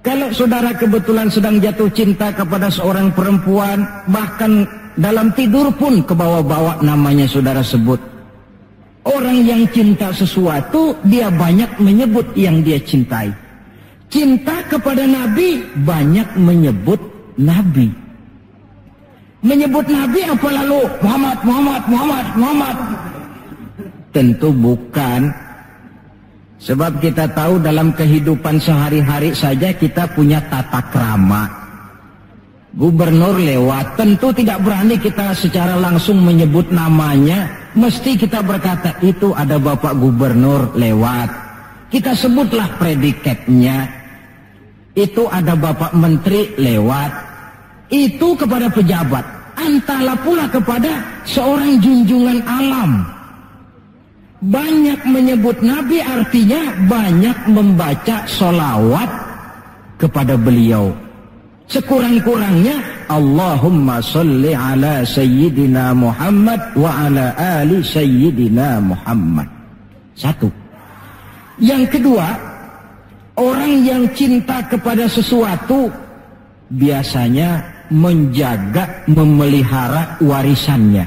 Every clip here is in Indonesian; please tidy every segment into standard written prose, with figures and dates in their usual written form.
Kalau saudara kebetulan sedang jatuh cinta kepada seorang perempuan, bahkan dalam tidur pun kebawa-bawa namanya saudara sebut. Orang yang cinta sesuatu, dia banyak menyebut yang dia cintai. Cinta kepada Nabi, banyak menyebut Nabi. Menyebut Nabi apa lalu? Muhammad, Muhammad, Muhammad, Muhammad. Tentu bukan. Sebab kita tahu dalam kehidupan sehari-hari saja kita punya tata krama. Gubernur lewat, tentu tidak berani kita secara langsung menyebut namanya. Mesti kita berkata, itu ada Bapak Gubernur lewat. Kita sebutlah predikatnya. Itu ada Bapak Menteri lewat. Itu kepada pejabat. Entahlah pula kepada seorang junjungan alam. Banyak menyebut Nabi artinya banyak membaca sholawat kepada beliau. Sekurang-kurangnya Allahumma sholli ala Sayyidina Muhammad wa ala ali Sayyidina Muhammad. Satu. Yang kedua, orang yang cinta kepada sesuatu biasanya menjaga, memelihara warisannya.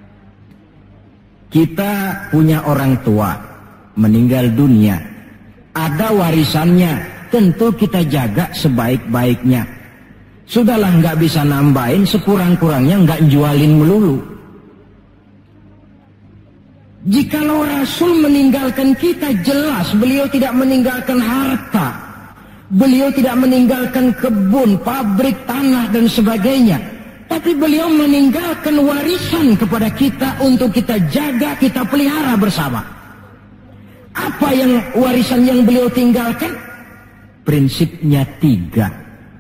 Kita punya orang tua meninggal dunia, ada warisannya, tentu kita jaga sebaik-baiknya. Sudahlah, nggak bisa nambahin, sekurang-kurangnya nggak jualin melulu. Jikalau Rasul meninggalkan kita, jelas beliau tidak meninggalkan harta, beliau tidak meninggalkan kebun, pabrik, tanah dan sebagainya. Tapi beliau meninggalkan warisan kepada kita untuk kita jaga, kita pelihara bersama. Apa yang warisan yang beliau tinggalkan? Prinsipnya 3.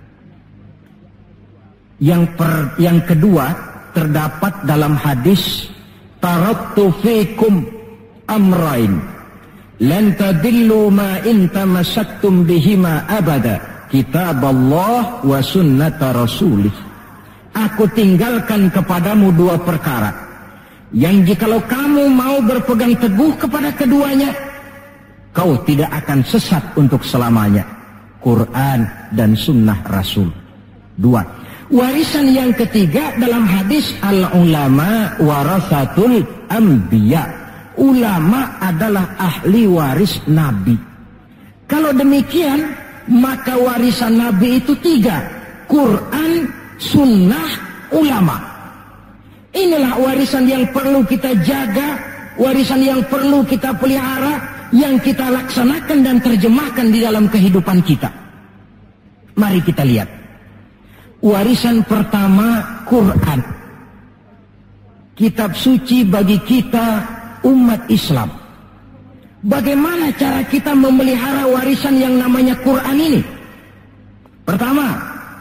Yang kedua terdapat dalam hadis, taraktu fikum amrain lan tadillu ma in tamassaktum bihima abada, kitaballah wa sunnata rasulih. Aku tinggalkan kepadamu 2 perkara yang jikalau kamu mau berpegang teguh kepada keduanya, kau tidak akan sesat untuk selamanya. Quran dan sunnah Rasul. 2. Warisan yang ketiga dalam hadis, al-ulama warasatul anbiya. Ulama adalah ahli waris Nabi. Kalau demikian, maka warisan Nabi itu 3. Quran, sunnah, ulama. Inilah warisan yang perlu kita jaga, warisan yang perlu kita pelihara, yang kita laksanakan dan terjemahkan di dalam kehidupan kita. Mari kita lihat. Warisan pertama, Quran. Kitab suci bagi kita umat Islam. Bagaimana cara kita memelihara warisan yang namanya Quran ini? Pertama,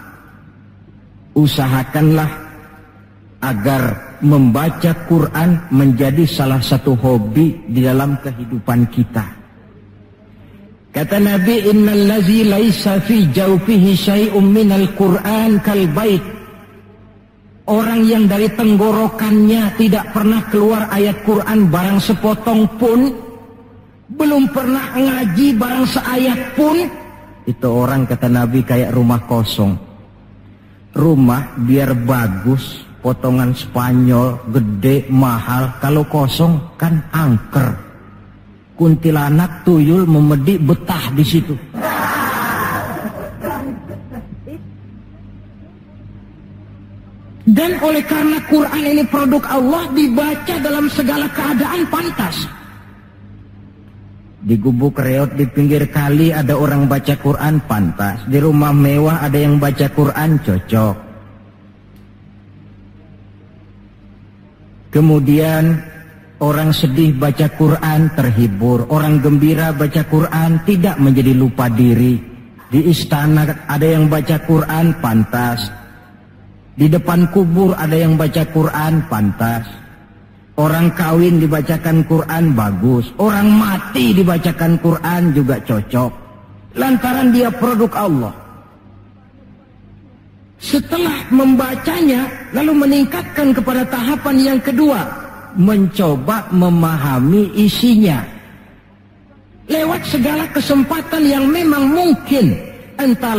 usahakanlah agar membaca Quran menjadi salah satu hobi di dalam kehidupan kita. Kata Nabi, innal ladzi laisa fi jawfihi syai'un minal Qur'an kal bait. Orang yang dari tenggorokannya tidak pernah keluar ayat Quran barang sepotong pun, belum pernah ngaji barang seayat pun, itu orang kata Nabi kayak rumah kosong. Rumah biar bagus, potongan Spanyol, gede, mahal, kalau kosong kan angker. Kuntilanak, tuyul, memedi, betah di situ. Dan oleh karena Quran ini produk Allah, dibaca dalam segala keadaan pantas. Di gubuk reot di pinggir kali ada orang baca Quran, pantas. Di rumah mewah ada yang baca Quran, cocok. Kemudian orang sedih baca Quran, terhibur. Orang gembira baca Quran, tidak menjadi lupa diri. Di istana ada yang baca Quran, pantas. Di depan kubur ada yang baca Quran, pantas. Orang kawin dibacakan Quran, bagus. Orang mati dibacakan Quran juga cocok. Lantaran dia produk Allah. Setelah membacanya, lalu meningkatkan kepada tahapan yang kedua, mencoba memahami isinya. Lewat segala kesempatan yang memang mungkin, entah